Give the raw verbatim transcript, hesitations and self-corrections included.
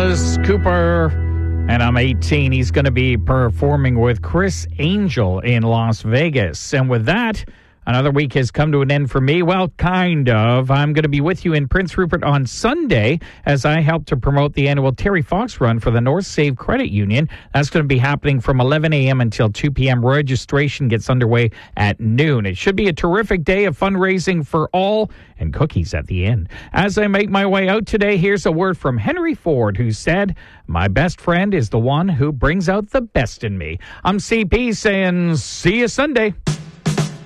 Alice Cooper, and I'm eighteen. He's going to be performing with Chris Angel in Las Vegas. And with that, another week has come to an end for me. Well, kind of. I'm going to be with you in Prince Rupert on Sunday as I help to promote the annual Terry Fox Run for the North Save Credit Union. That's going to be happening from eleven a.m. until two p.m. Registration gets underway at noon. It should be a terrific day of fundraising for all and cookies at the end. As I make my way out today, here's a word from Henry Ford, who said, "My best friend is the one who brings out the best in me." I'm C P saying, see you Sunday.